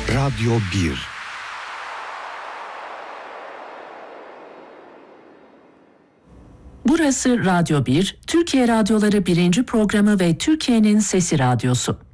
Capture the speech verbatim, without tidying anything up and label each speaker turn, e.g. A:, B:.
A: Radyo bir.
B: Burası Radyo bir, Türkiye Radyoları birinci programı ve Türkiye'nin Sesi Radyosu.